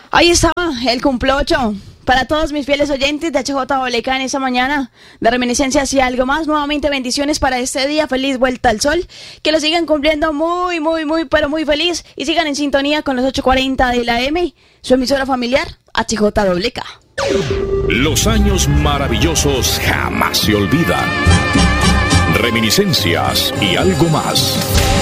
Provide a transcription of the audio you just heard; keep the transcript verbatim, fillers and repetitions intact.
Ahí estaba el cumplocho. Para todos mis fieles oyentes de H J W K en esta mañana de reminiscencias y algo más, nuevamente bendiciones para este día, feliz vuelta al sol, que lo sigan cumpliendo muy, muy, muy, pero muy feliz y sigan en sintonía con los ocho cuarenta de la M, su emisora familiar H J W K. Los años maravillosos jamás se olvidan. Reminiscencias y algo más.